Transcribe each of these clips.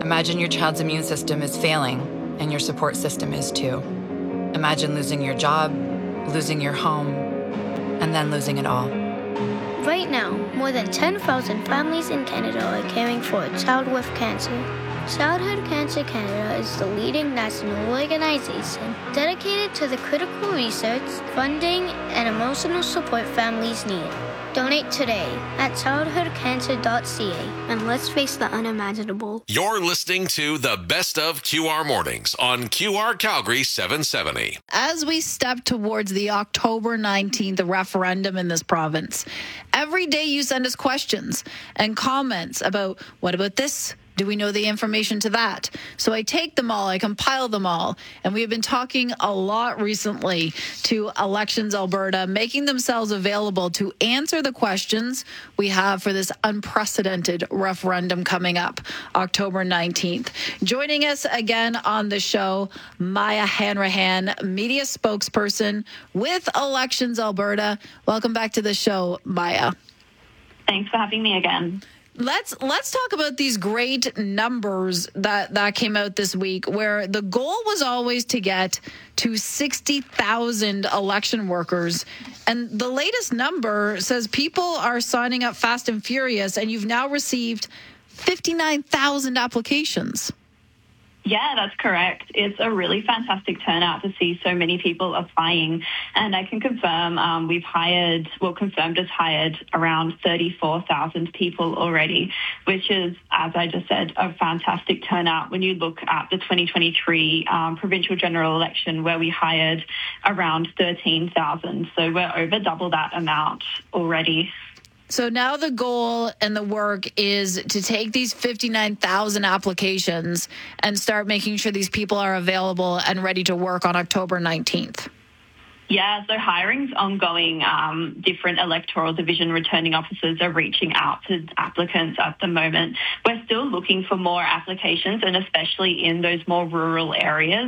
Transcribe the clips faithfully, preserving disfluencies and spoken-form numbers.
Imagine your child's immune system is failing, and your support system is too. Imagine losing your job, losing your home, and then losing it all. Right now, more than ten thousand families in Canada are caring for a child with cancer. Childhood Cancer Canada is the leading national organization dedicated to the critical research, funding, and emotional support families need. Donate today at childhood cancer dot c a and let's face the unimaginable. You're listening to the Best of Q R Mornings on Q R Calgary seven seventy. As we step towards the October nineteenth referendum in this province, every day you send us questions and comments about, what about this? Do we know the information to that? So I take them all, I compile them all, and we have been talking a lot recently to Elections Alberta, making themselves available to answer the questions we have for this unprecedented referendum coming up October nineteenth. Joining us again on the show, Maya Hanrahan, media spokesperson with Elections Alberta. Welcome back to the show, Maya. Thanks for having me again. Let's let's talk about these great numbers that, that came out this week, where the goal was always to get to sixty thousand election workers. And the latest number says people are signing up fast and furious, and you've now received fifty-nine thousand applications. Yeah, that's correct. It's a really fantastic turnout to see so many people applying. And I can confirm um, we've hired, well, Confirmed has hired around thirty-four thousand people already, which is, as I just said, a fantastic turnout when you look at the twenty twenty-three um, provincial general election, where we hired around thirteen thousand. So we're over double that amount already. So now the goal and the work is to take these fifty-nine thousand applications and start making sure these people are available and ready to work on October nineteenth. Yeah, so hiring's ongoing. Um, different electoral division returning officers are reaching out to applicants at the moment. We're still looking for more applications, and especially in those more rural areas,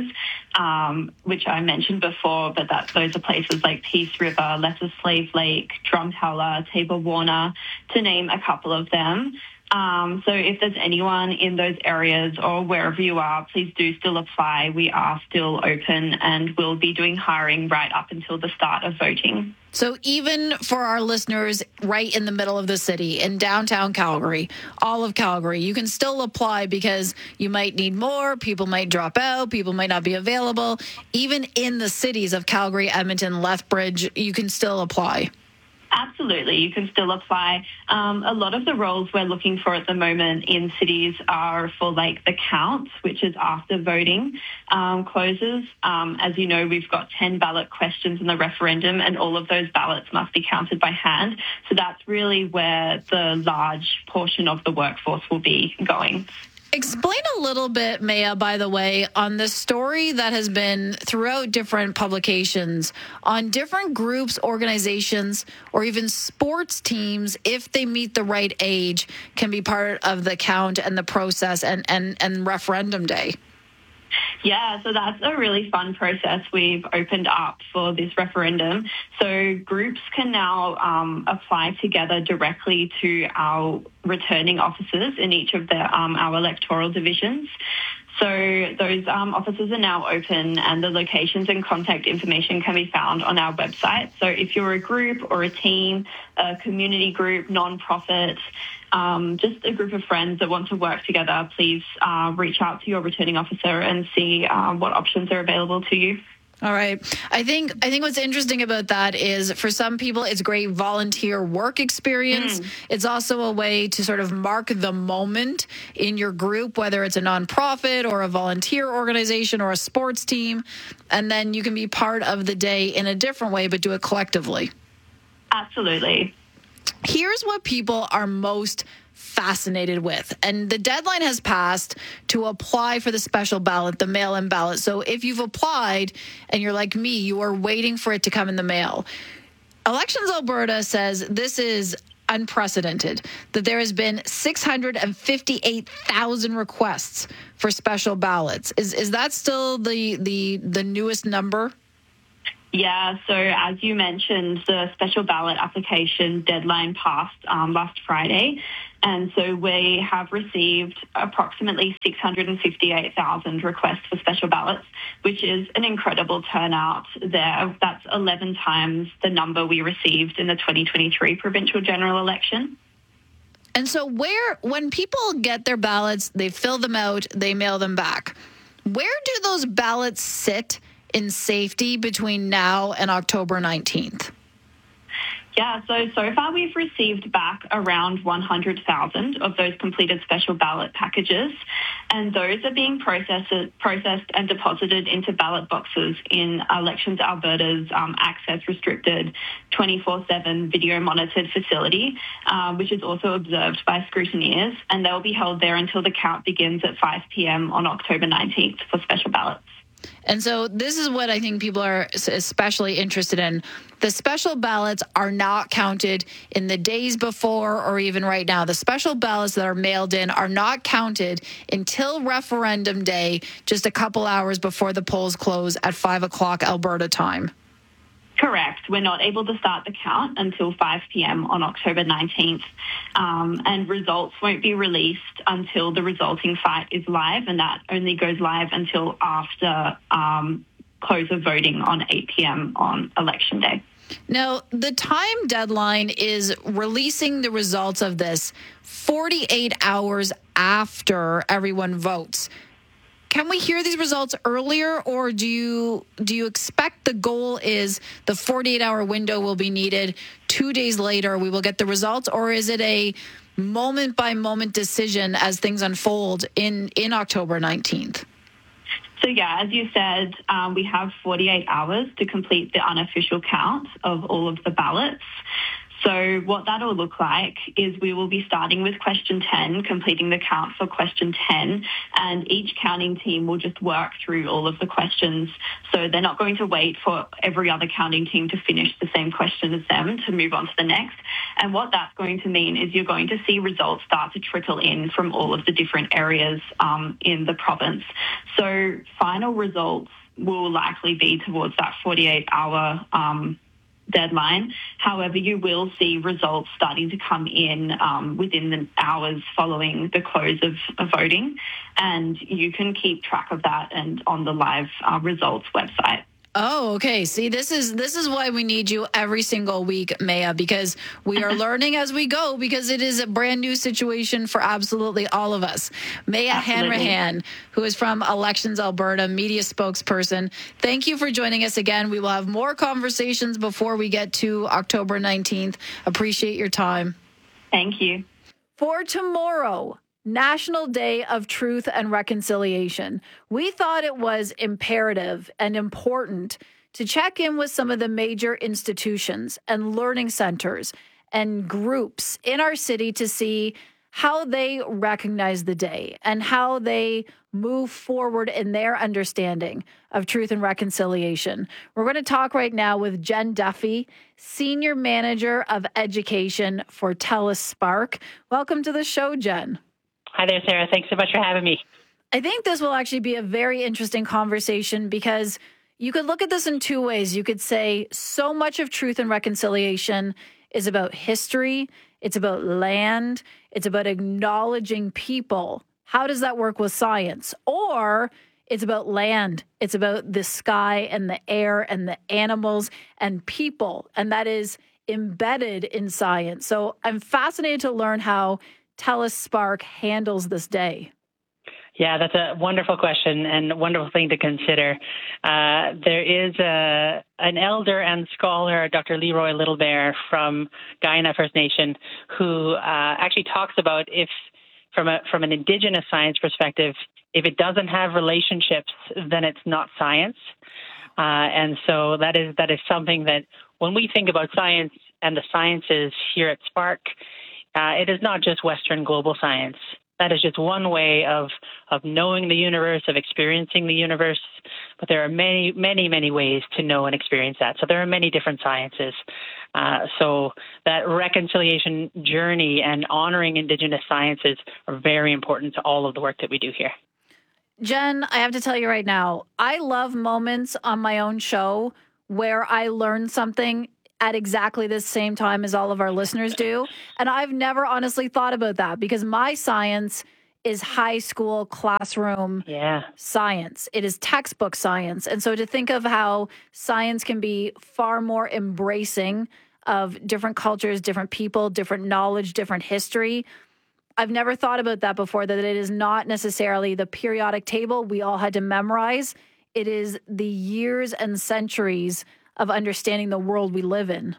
um, which I mentioned before, but that those are places like Peace River, Lesser Slave Lake, Drumtella, Tabor Warner, to name a couple of them. Um, so if there's anyone in those areas or wherever you are, please do still apply. We are still open and we'll be doing hiring right up until the start of voting. So even for our listeners right in the middle of the city, in downtown Calgary, all of Calgary, you can still apply because you might need more, people might drop out, people might not be available. Even in the cities of Calgary, Edmonton, Lethbridge, you can still apply. Absolutely. You can still apply. Um, a lot of the roles we're looking for at the moment in cities are for like the count, which is after voting um, closes. Um, as you know, we've got ten ballot questions in the referendum, and all of those ballots must be counted by hand. So that's really where the large portion of the workforce will be going. Explain a little bit, Maya, by the way, on the story that has been throughout different publications on different groups, organizations, or even sports teams, if they meet the right age, can be part of the count and the process and, and, and referendum day. Yeah, so that's a really fun process we've opened up for this referendum. So groups can now um, apply together directly to our returning officers in each of the, um, our electoral divisions. So those um, offices are now open, and the locations and contact information can be found on our website. So if you're a group or a team, a community group, non-profit, um, just a group of friends that want to work together, please uh, reach out to your returning officer and see uh, what options are available to you. All right. I think I think what's interesting about that is for some people, it's great volunteer work experience. Mm. It's also a way to sort of mark the moment in your group, whether it's a nonprofit or a volunteer organization or a sports team. And then you can be part of the day in a different way, but do it collectively. Absolutely. Here's what people are most fascinated with. And the deadline has passed to apply for the special ballot, the mail-in ballot. So if you've applied and you're like me, you are waiting for it to come in the mail. Elections Alberta says this is unprecedented, that there has been six hundred fifty-eight thousand requests for special ballots. Is is that still the the the newest number? Yeah, so as you mentioned, the special ballot application deadline passed um, last Friday, And so we have received approximately six hundred fifty-eight thousand requests for special ballots, which is an incredible turnout there. That's eleven times the number we received in the twenty twenty-three provincial general election. And so where, when people get their ballots, they fill them out, they mail them back, where do those ballots sit in safety between now and October nineteenth? Yeah, so so far we've received back around one hundred thousand of those completed special ballot packages, and those are being processed, processed and deposited into ballot boxes in Elections Alberta's um, access-restricted twenty-four seven video-monitored facility, um, which is also observed by scrutineers, and they'll be held there until the count begins at five p.m. on October nineteenth for special ballots. And so this is what I think people are especially interested in. The special ballots are not counted in the days before or even right now. The special ballots that are mailed in are not counted until referendum day, just a couple hours before the polls close at five o'clock Alberta time. Correct. We're not able to start the count until five p.m. on October nineteenth, um, and results won't be released until the resulting fight is live, and that only goes live until after um, close of voting on eight p.m. on election day. Now, the time deadline is releasing the results of this forty-eight hours after everyone votes. Can we hear these results earlier, or do you do you expect the goal is the forty-eight hour window will be needed, two days later we will get the results, or is it a moment-by-moment decision as things unfold in, in October nineteenth? So, yeah, as you said, um, we have forty-eight hours to complete the unofficial count of all of the ballots. So what that'll look like is we will be starting with question ten, completing the count for question ten, and each counting team will just work through all of the questions. So they're not going to wait for every other counting team to finish the same question as them to move on to the next. And what that's going to mean is you're going to see results start to trickle in from all of the different areas um, in the province. So final results will likely be towards that forty-eight hour um deadline. However, you will see results starting to come in um, within the hours following the close of, of voting, and you can keep track of that and on the live uh, results website. Oh, okay. See, this is this is why we need you every single week, Maya, because we are learning as we go, because it is a brand new situation for absolutely all of us. Maya Hanrahan, who is from Elections Alberta, media spokesperson, thank you for joining us again. We will have more conversations before we get to October nineteenth. Appreciate your time. Thank you. For tomorrow, National Day of Truth and Reconciliation, we thought it was imperative and important to check in with some of the major institutions and learning centers and groups in our city to see how they recognize the day and how they move forward in their understanding of truth and reconciliation. We're going to talk right now with Jen Duffy, Senior Manager of Education for TELUS Spark. Welcome to the show, Jen. Hi there, Sarah. Thanks so much for having me. I think this will actually be a very interesting conversation because you could look at this in two ways. You could say so much of truth and reconciliation is about history. It's about land. It's about acknowledging people. How does that work with science? Or it's about land. It's about the sky and the air and the animals and people. And that is embedded in science. So I'm fascinated to learn how TELUS Spark handles this day. Yeah, that's a wonderful question and a wonderful thing to consider. Uh, there is a, an elder and scholar, Doctor Leroy Littlebear from Guyana First Nation, who uh, actually talks about if, from a from an Indigenous science perspective, if it doesn't have relationships, then it's not science. Uh, and so that is that is something that when we think about science and the sciences here at Spark, Uh, it is not just Western global science. That is just one way of of knowing the universe, of experiencing the universe. But there are many, many, many ways to know and experience that. So there are many different sciences. Uh, so that reconciliation journey and honoring Indigenous sciences are very important to all of the work that we do here. Jen, I have to tell you right now, I love moments on my own show where I learn something at exactly the same time as all of our listeners do. And I've never honestly thought about that because my science is high school classroom yeah. science. It is textbook science. And so to think of how science can be far more embracing of different cultures, different people, different knowledge, different history, I've never thought about that before, that it is not necessarily the periodic table we all had to memorize. It is the years and centuries of understanding the world we live in.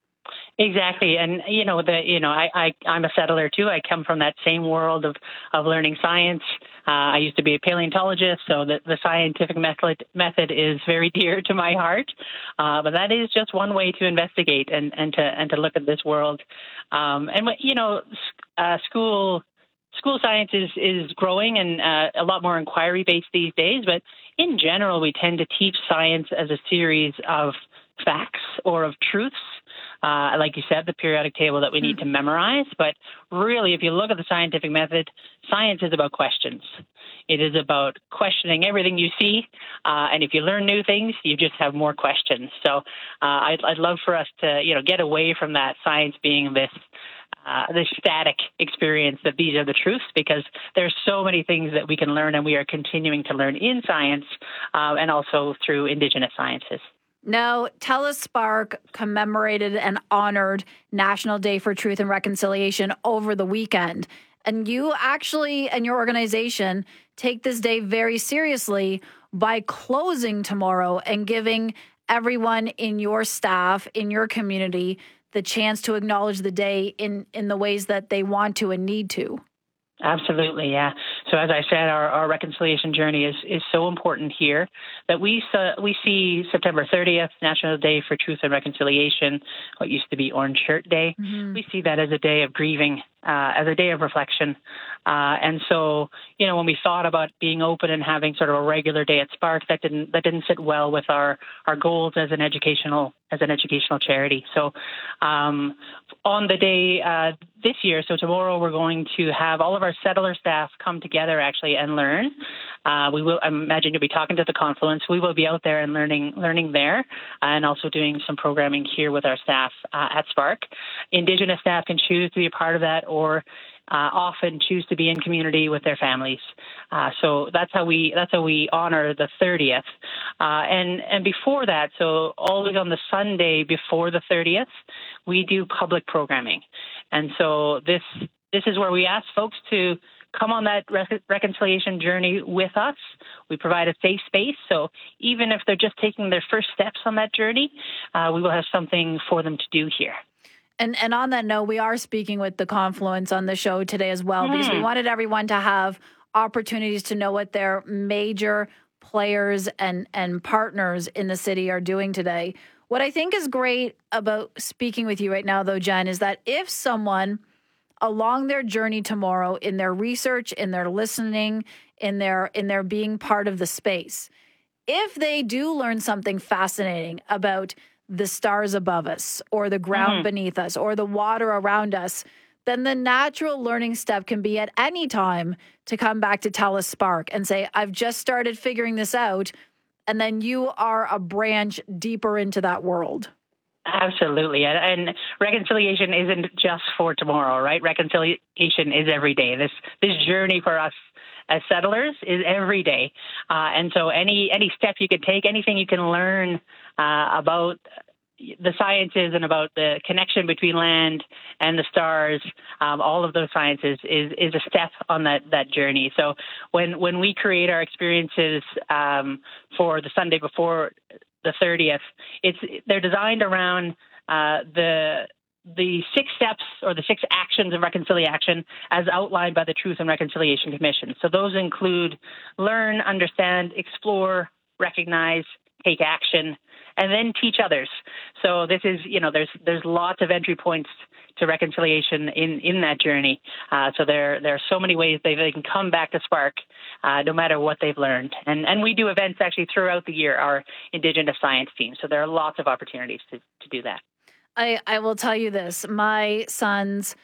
Exactly. And, you know, the, you know, I, I, I'm a settler too. I come from that same world of, of learning science. Uh, I used to be a paleontologist, so the, the scientific method method is very dear to my heart. Uh, but that is just one way to investigate and, and to and to look at this world. Um, and, you know, uh, school school science is, is growing and uh, a lot more inquiry-based these days. But in general, we tend to teach science as a series of facts or of truths. Uh, like you said, the periodic table that we need to memorize. But really, if you look at the scientific method, science is about questions. It is about questioning everything you see. Uh, and if you learn new things, you just have more questions. So uh, I'd, I'd love for us to, you know, get away from that science being this uh, this static experience that these are the truths, because there's so many things that we can learn and we are continuing to learn in science uh, and also through Indigenous sciences. Now, TELUSPARC commemorated and honored National Day for Truth and Reconciliation over the weekend. And you actually and your organization take this day very seriously by closing tomorrow and giving everyone in your staff, in your community, the chance to acknowledge the day in, in the ways that they want to and need to. Absolutely, yeah. So as I said, our, our reconciliation journey is, is so important here that we uh, we see September thirtieth, National Day for Truth and Reconciliation, what used to be Orange Shirt Day. Mm-hmm. We see that as a day of grieving, uh, as a day of reflection. Uh, and so, you know, when we thought about being open and having sort of a regular day at Spark, that didn't that didn't sit well with our, our goals as an educational as an educational charity. So um, on the day uh, this year, so tomorrow, we're going to have all of our settler staff come together actually and learn. Uh, we will, I imagine you'll be talking to the Confluence. We will be out there and learning learning there and also doing some programming here with our staff uh, at Spark. Indigenous staff can choose to be a part of that or Uh, often choose to be in community with their families. Uh, so that's how we that's how we honor the thirtieth. Uh, and and before that, so always on the Sunday before the thirtieth, we do public programming. And so this this is where we ask folks to come on that rec- reconciliation journey with us. We provide a safe space. So even if they're just taking their first steps on that journey, uh, we will have something for them to do here. And and on that note, we are speaking with the Confluence on the show today as well, mm. because we wanted everyone to have opportunities to know what their major players and, and partners in the city are doing today. What I think is great about speaking with you right now, though, Jen, is that if someone along their journey tomorrow, in their research, in their listening, in their in their being part of the space, if they do learn something fascinating about the stars above us or the ground mm-hmm. beneath us or the water around us, then the natural learning step can be at any time to come back to TELUSPARC and say, I've just started figuring this out. And then you are a branch deeper into that world. Absolutely. And, and reconciliation isn't just for tomorrow, right? Reconciliation is every day. This this journey for us as settlers is every day. Uh, and so any any step you can take, anything you can learn uh, about the sciences and about the connection between land and the stars, um, all of those sciences is, is a step on that, that journey. So when, when we create our experiences um, for the Sunday before the thirtieth, it's they're designed around uh, the the six steps or the six actions of reconciliation as outlined by the Truth and Reconciliation Commission. So those include learn, understand, explore, recognize, take action, and then teach others. So this is, you know, there's there's lots of entry points to reconciliation in, in that journey. Uh, so there there are so many ways they, they can come back to Spark uh, no matter what they've learned. And and we do events actually throughout the year, our Indigenous science team. So there are lots of opportunities to, to do that. I, I will tell you this. My son's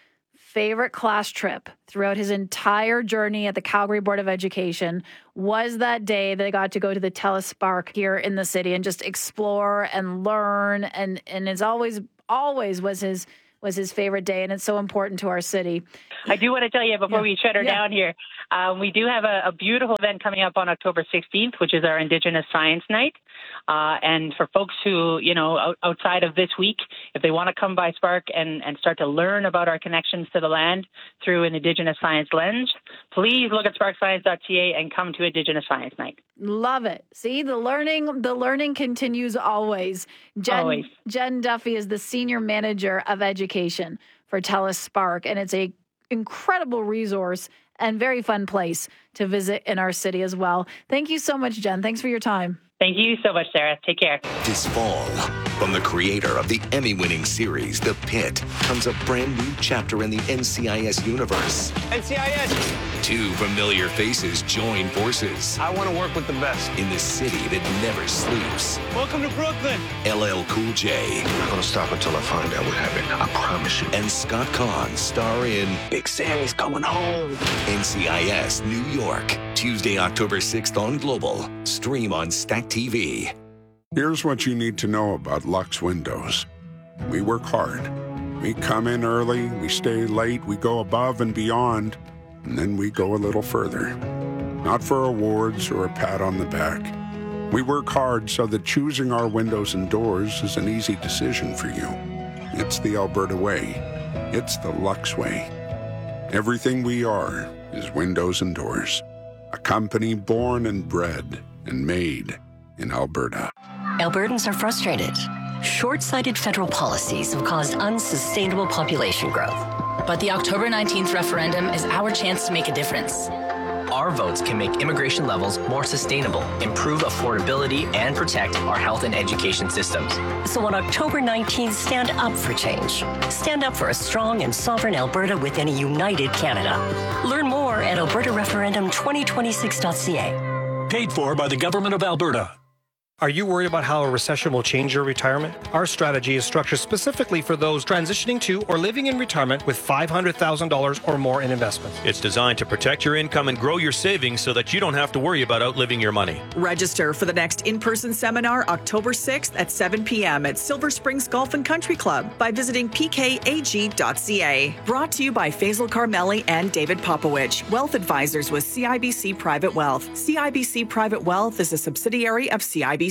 favorite class trip throughout his entire journey at the Calgary Board of Education was that day they got to go to the TELUS Spark here in the city and just explore and learn. And, and it's always, always was his was his favorite day, and it's so important to our city. I do want to tell you before yeah. we shut her yeah. down here, um, we do have a, a beautiful event coming up on October sixteenth, which is our Indigenous Science Night. Uh, and for folks who, you know, out, outside of this week, if they want to come by Spark and, and start to learn about our connections to the land through an Indigenous science lens, please look at spark science dot c a and come to Indigenous Science Night. Love it. See, the learning, the learning continues always. Jen, always. Jen Duffy is the Senior Manager of Education for TELUS Spark, and it's a incredible resource and very fun place to visit in our city as well. Thank you so much, Jen. Thanks for your time. Thank you so much, Sarah. Take care. This fall, from the creator of the Emmy-winning series, The Pit, comes a brand new chapter in the N C I S universe. N C I S! Two familiar faces join forces. I want to work with the best. In the city that never sleeps. Welcome to Brooklyn. L L Cool J. I'm not going to stop until I find out what happened. I promise you. And Scott Conn star in Big Sammy's Coming Home. N C I S New York. Tuesday, October sixth on Global. Stream on Stack T V. Here's what you need to know about Lux Windows. We work hard. We come in early, we stay late, we go above and beyond, and then we go a little further. Not for awards or a pat on the back. We work hard so that choosing our windows and doors is an easy decision for you. It's the Alberta way. It's the Lux way. Everything we are is windows and doors. A company born and bred and made in Alberta. Albertans are frustrated. Short-sighted federal policies have caused unsustainable population growth. But the October nineteenth referendum is our chance to make a difference. Our votes can make immigration levels more sustainable, improve affordability, and protect our health and education systems. So on October nineteenth, stand up for change. Stand up for a strong and sovereign Alberta within a united Canada. Learn more at alberta referendum twenty twenty-six dot c a. Paid for by the Government of Alberta. Are you worried about how a recession will change your retirement? Our strategy is structured specifically for those transitioning to or living in retirement with five hundred thousand dollars or more in investments. It's designed to protect your income and grow your savings so that you don't have to worry about outliving your money. Register for the next in-person seminar October sixth at seven p.m. at Silver Springs Golf and Country Club by visiting p k a g dot c a. Brought to you by Faisal Carmeli and David Popowich, Wealth Advisors with C I B C Private Wealth. C I B C Private Wealth is a subsidiary of C I B C.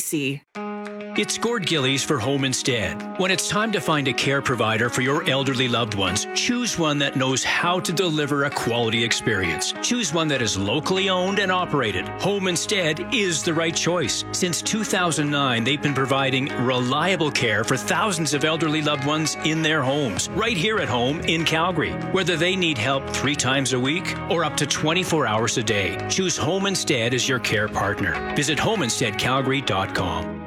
It's Gord Gillies for Home Instead. When it's time to find a care provider for your elderly loved ones, choose one that knows how to deliver a quality experience. Choose one that is locally owned and operated. Home Instead is the right choice. Since two thousand nine, they've been providing reliable care for thousands of elderly loved ones in their homes, right here at home in Calgary. Whether they need help three times a week or up to twenty-four hours a day, choose Home Instead as your care partner. Visit home instead calgary dot com.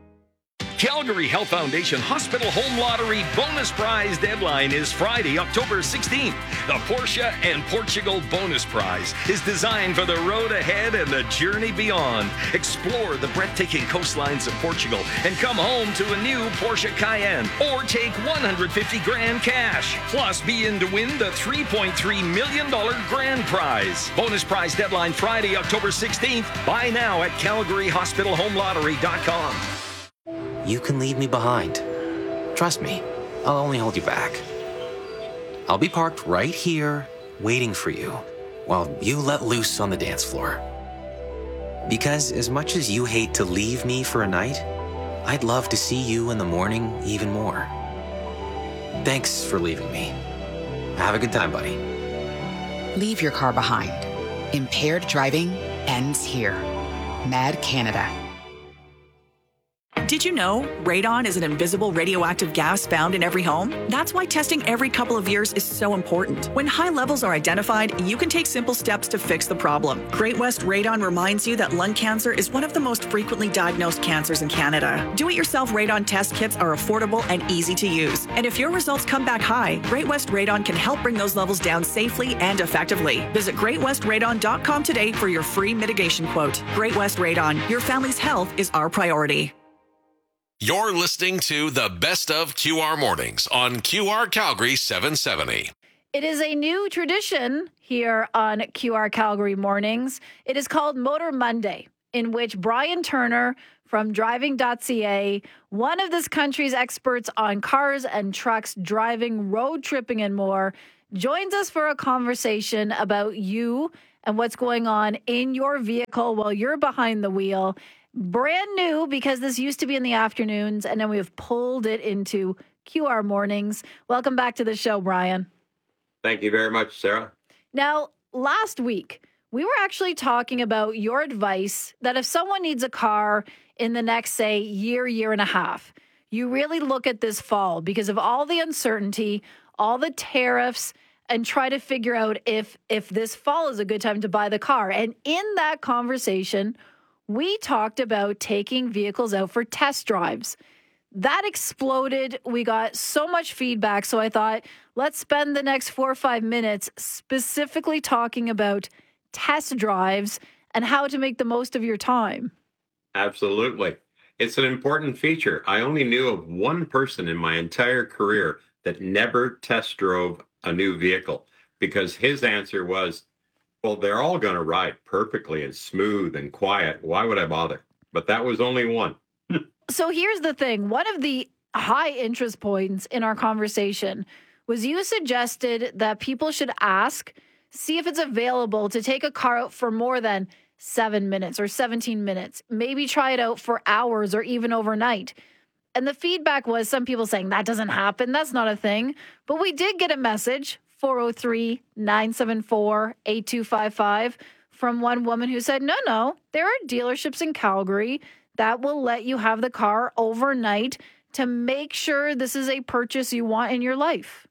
Calgary Health Foundation Hospital Home Lottery bonus prize deadline is Friday, October sixteenth. The Porsche and Portugal bonus prize is designed for the road ahead and the journey beyond. Explore the breathtaking coastlines of Portugal and come home to a new Porsche Cayenne or take one hundred fifty grand cash. Plus, be in to win the three point three million dollars grand prize. Bonus prize deadline Friday, October sixteenth. Buy now at calgary hospital home lottery dot com. You can leave me behind. Trust me, I'll only hold you back. I'll be parked right here, waiting for you, while you let loose on the dance floor. Because as much as you hate to leave me for a night, I'd love to see you in the morning even more. Thanks for leaving me. Have a good time, buddy. Leave your car behind. Impaired driving ends here. Mad Canada. Did you know radon is an invisible radioactive gas found in every home? That's why testing every couple of years is so important. When high levels are identified, you can take simple steps to fix the problem. Great West Radon reminds you that lung cancer is one of the most frequently diagnosed cancers in Canada. Do-it-yourself radon test kits are affordable and easy to use. And if your results come back high, Great West Radon can help bring those levels down safely and effectively. Visit great west radon dot com today for your free mitigation quote. Great West Radon, your family's health is our priority. You're listening to the Best of Q R Mornings on Q R Calgary seven seventy. It is a new tradition here on Q R Calgary Mornings. It is called Motor Monday, in which Brian Turner from driving dot c a, one of this country's experts on cars and trucks, driving, road tripping, and more, joins us for a conversation about you and what's going on in your vehicle while you're behind the wheel. Brand new, because this used to be in the afternoons, and then we have pulled it into Q R Mornings. Welcome back to the show, Brian. Thank you very much, Sarah. Now, last week, we were actually talking about your advice that if someone needs a car in the next, say, year, year and a half, you really look at this fall because of all the uncertainty, all the tariffs, and try to figure out if if this fall is a good time to buy the car. And in that conversation, we talked about taking vehicles out for test drives. That exploded. We got so much feedback. So I thought, let's spend the next four or five minutes specifically talking about test drives and how to make the most of your time. Absolutely. It's an important feature. I only knew of one person in my entire career that never test drove a new vehicle because his answer was, well, they're all going to ride perfectly and smooth and quiet. Why would I bother? But that was only one. So here's the thing. One of the high interest points in our conversation was you suggested that people should ask, see if it's available to take a car out for more than seven minutes or seventeen minutes. Maybe try it out for hours or even overnight. And the feedback was some people saying that doesn't happen. That's not a thing. But we did get a message, four oh three, nine seven four, eight two five five, from one woman who said, no, no, there are dealerships in Calgary that will let you have the car overnight to make sure this is a purchase you want in your life.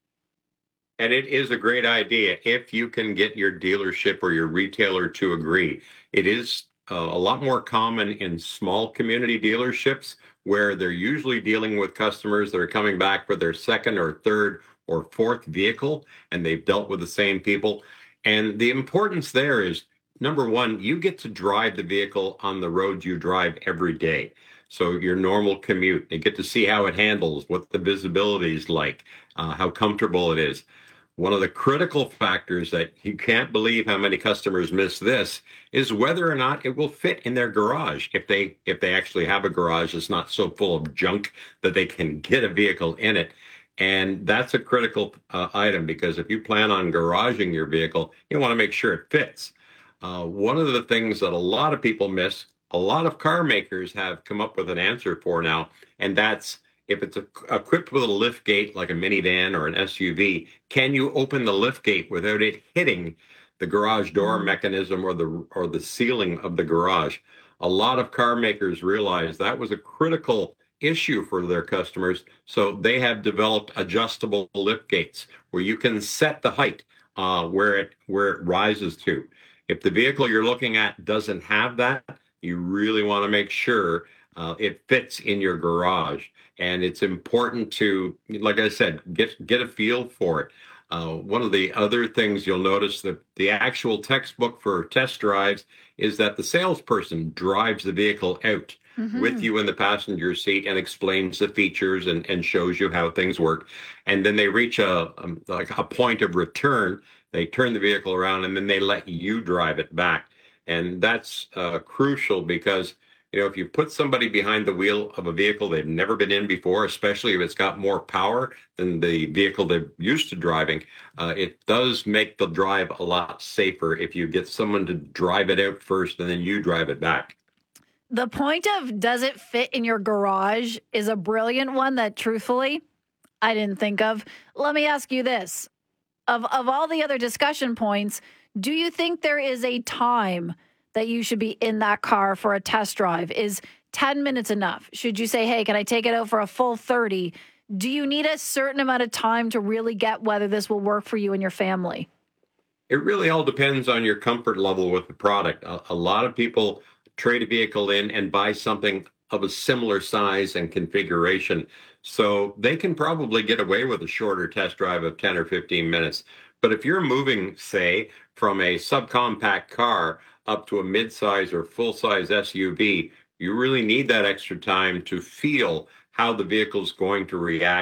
And it is a great idea if you can get your dealership or your retailer to agree. It is uh, a lot more common in small community dealerships where they're usually dealing with customers that are coming back for their second or third or fourth vehicle, and they've dealt with the same people. And the importance there is, number one, you get to drive the vehicle on the roads you drive every day. So your normal commute, you get to see how it handles, what the visibility is like, uh, how comfortable it is. One of the critical factors that you can't believe how many customers miss this is whether or not it will fit in their garage. If they if they actually have a garage that's not so full of junk that they can get a vehicle in it. And that's a critical uh, item because if you plan on garaging your vehicle, you want to make sure it fits. Uh, one of the things that a lot of people miss, a lot of car makers have come up with an answer for now, and that's if it's a, equipped with a lift gate like a minivan or an S U V, can you open the lift gate without it hitting the garage door mm-hmm. mechanism or the or the ceiling of the garage? A lot of car makers realized that was a critical issue for their customers, so they have developed adjustable lift gates where you can set the height uh, where it where it rises to. If the vehicle you're looking at doesn't have that, you really want to make sure uh, it fits in your garage. And it's important to, like I said, get get a feel for it. Uh, one of the other things you'll notice that the actual textbook for test drives is that the salesperson drives the vehicle out mm-hmm. with you in the passenger seat and explains the features and, and shows you how things work. And then they reach a, a like a point of return. They turn the vehicle around and then they let you drive it back. And that's uh, crucial because, you know, if you put somebody behind the wheel of a vehicle they've never been in before, especially if it's got more power than the vehicle they're used to driving, uh, it does make the drive a lot safer if you get someone to drive it out first and then you drive it back. The point of does it fit in your garage is a brilliant one that, truthfully, I didn't think of. Let me ask you this. Of, of all the other discussion points, do you think there is a time that you should be in that car for a test drive? Is ten minutes enough? Should you say, hey, can I take it out for a full thirty? Do you need a certain amount of time to really get whether this will work for you and your family? It really all depends on your comfort level with the product. A, a lot of people trade a vehicle in and buy something of a similar size and configuration. So they can probably get away with a shorter test drive of ten or fifteen minutes. But if you're moving, say, from a subcompact car up to a midsize or full-size S U V, you really need that extra time to feel how the vehicle is going to react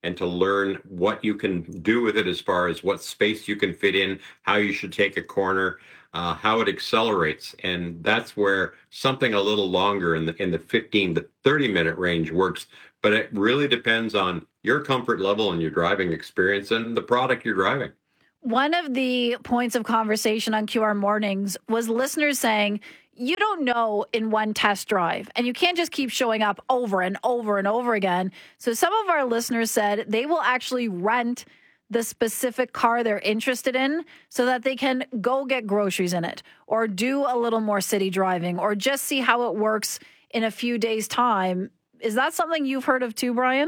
and to learn what you can do with it as far as what space you can fit in, how you should take a corner, uh, how it accelerates. And that's where something a little longer in the in the fifteen to thirty minute range works. But it really depends on your comfort level and your driving experience and the product you're driving. One of the points of conversation on Q R Mornings was listeners saying, you don't know in one test drive, and you can't just keep showing up over and over and over again. So some of our listeners said they will actually rent the specific car they're interested in so that they can go get groceries in it or do a little more city driving or just see how it works in a few days' time. Is that something you've heard of too, Brian?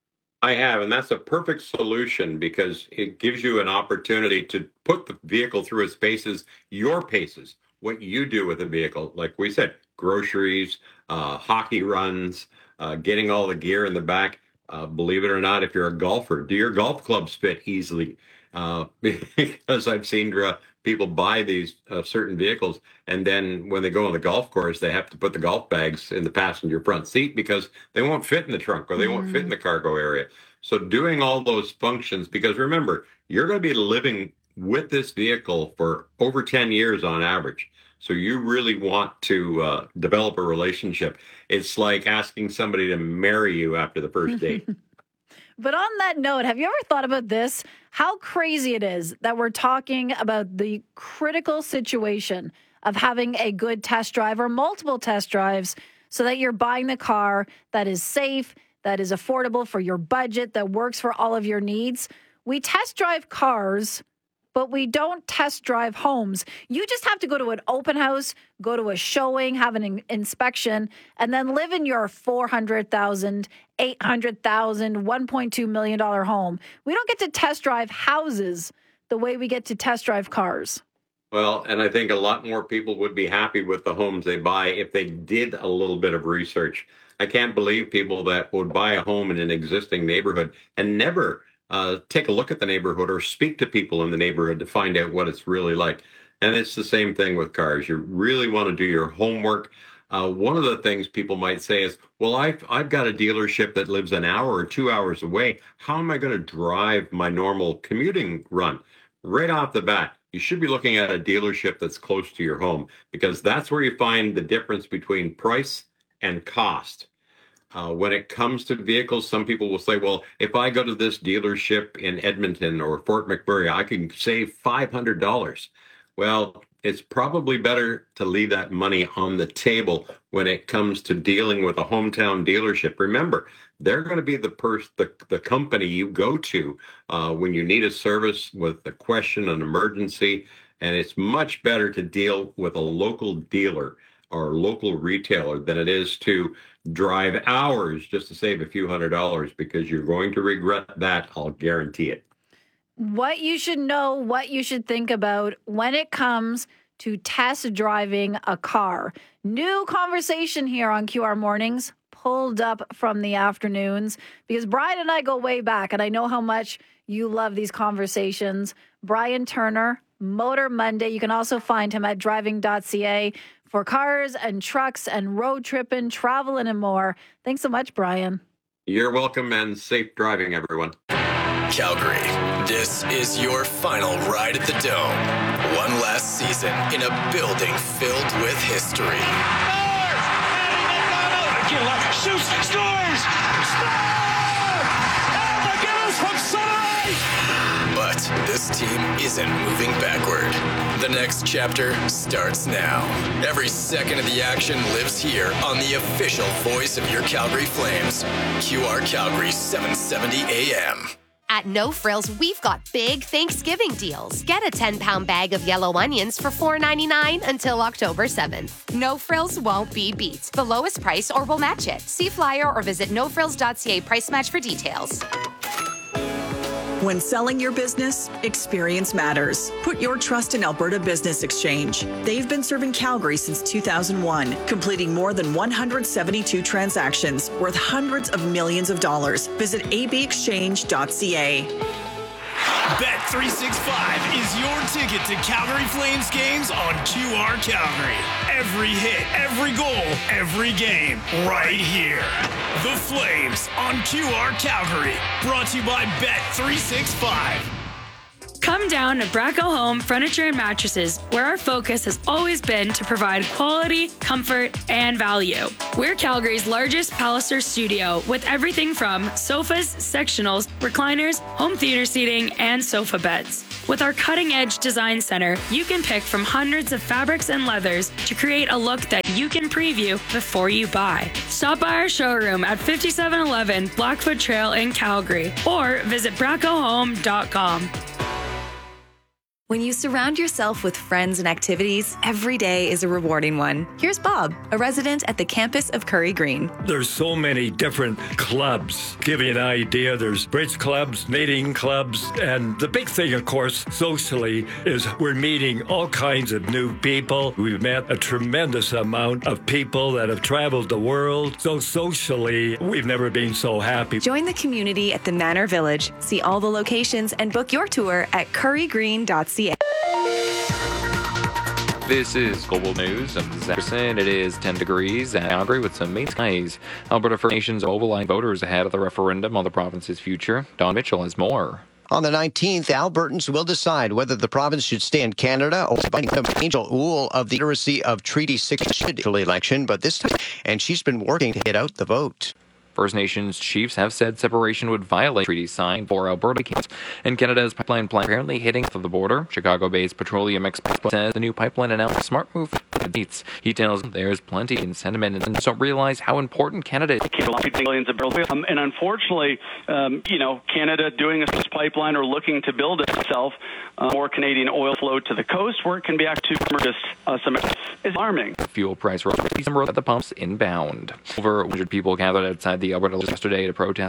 I have, and that's a perfect solution because it gives you an opportunity to put the vehicle through its paces, your paces, what you do with a vehicle. Like we said, groceries, uh, hockey runs, uh, getting all the gear in the back. Uh, believe it or not, if you're a golfer, do your golf clubs fit easily? Uh, because I've seen uh, people buy these uh, certain vehicles, and then when they go on the golf course, they have to put the golf bags in the passenger front seat because they won't fit in the trunk or they mm. won't fit in the cargo area. So doing all those functions, because remember, you're going to be living with this vehicle for over ten years on average. So you really want to uh, develop a relationship. It's like asking somebody to marry you after the first date. But on that note, have you ever thought about this? How crazy it is that we're talking about the critical situation of having a good test drive or multiple test drives so that you're buying the car that is safe, that is affordable for your budget, that works for all of your needs. We test drive cars, but we don't test drive homes. You just have to go to an open house, go to a showing, have an in- inspection, and then live in your four hundred thousand dollars, eight hundred thousand dollars, one point two million dollars home. We don't get to test drive houses the way we get to test drive cars. Well, and I think a lot more people would be happy with the homes they buy if they did a little bit of research. I can't believe people that would buy a home in an existing neighborhood and never Uh, take a look at the neighborhood or speak to people in the neighborhood to find out what it's really like. And it's the same thing with cars. You really want to do your homework. Uh, one of the things people might say is, well, I've, I've got a dealership that lives an hour or two hours away. How am I going to drive my normal commuting run? Right off the bat, you should be looking at a dealership that's close to your home because that's where you find the difference between price and cost. Uh, when it comes to vehicles, some people will say, well, if I go to this dealership in Edmonton or Fort McMurray, I can save five hundred dollars. Well, it's probably better to leave that money on the table when it comes to dealing with a hometown dealership. Remember, they're going to be the pers- the, the company you go to uh, when you need a service with a question, an emergency, and it's much better to deal with a local dealer or local retailer than it is to drive hours just to save a few hundred dollars because you're going to regret that. I'll guarantee it. What you should know, what you should think about when it comes to test driving a car. New conversation here on Q R Mornings, pulled up from the afternoons, because Brian and I go way back, and I know how much you love these conversations. Brian Turner, Motor Monday. You can also find him at driving dot c a for cars and trucks and road tripping, traveling, and more. Thanks so much, Brian. You're welcome, and safe driving, everyone. Calgary, this is your final ride at the Dome. One last season in a building filled with history. Shoots, scores! Oh my goodness, from Sunrise! But this team isn't moving backward. The next chapter starts now. Every second of the action lives here on the official voice of your Calgary Flames. Q R Calgary seven seventy A M. At No Frills, we've got big Thanksgiving deals. Get a ten-pound bag of yellow onions for four ninety-nine until October seventh. No Frills won't be beat. The lowest price or we'll match it. See flyer or visit no frills dot c a price match for details. When selling your business, experience matters. Put your trust in Alberta Business Exchange. They've been serving Calgary since two thousand one, completing more than one hundred seventy-two transactions worth hundreds of millions of dollars. Visit a b exchange dot c a. Bet three sixty-five is your ticket to Calgary Flames games on Q R Calgary. Every hit, every goal, every game, right here. The Flames on Q R Calgary. Brought to you by Bet three sixty-five. Come down to Bracco Home Furniture and Mattresses, where our focus has always been to provide quality, comfort, and value. We're Calgary's largest Palliser studio with everything from sofas, sectionals, recliners, home theater seating, and sofa beds. With our cutting-edge design center, you can pick from hundreds of fabrics and leathers to create a look that you can preview before you buy. Stop by our showroom at fifty-seven eleven Blackfoot Trail in Calgary or visit bracco home dot com. When you surround yourself with friends and activities, every day is a rewarding one. Here's Bob, a resident at the campus of Curry Green. There's so many different clubs. Give you an idea, there's bridge clubs, knitting clubs, and the big thing, of course, socially, is we're meeting all kinds of new people. We've met a tremendous amount of people that have traveled the world. So socially, we've never been so happy. Join the community at the Manor Village. See all the locations and book your tour at curry green dot c a. This is Global News. I'm Zackerson. It is ten degrees at Calgary with some main skies. Alberta First Nations mobilizing voters ahead of the referendum on the province's future. Don Mitchell has more. On the nineteenth, Albertans will decide whether the province should stay in Canada or fighting Angel Oul of the Literacy of Treaty six election, but this time, and she's been working to get out the vote. First Nations chiefs have said separation would violate treaties signed for Alberta camps, and Canada's pipeline plan apparently hitting the border. Chicago-based Petroleum Express says the new pipeline announced a smart move for the beats. He tells them there's plenty in sentiment and don't realize how important Canada is. Millions of barrels. Um, and unfortunately, um, you know, Canada doing this pipeline or looking to build it itself, uh, more Canadian oil flow to the coast where it can be actually just uh, some is alarming. Fuel price rose at the pumps inbound. Over one hundred people gathered outside the Alberta yesterday to protest